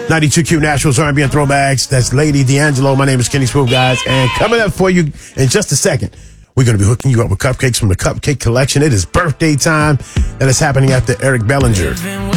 92Q Nationals R&B and Throwbacks. That's Lady D'Angelo. My name is Kenny Smooth, guys. And coming up for you in just a second, we're going to be hooking you up with cupcakes from the Cupcake Collection. It is birthday time, and it's happening at the Eric Bellinger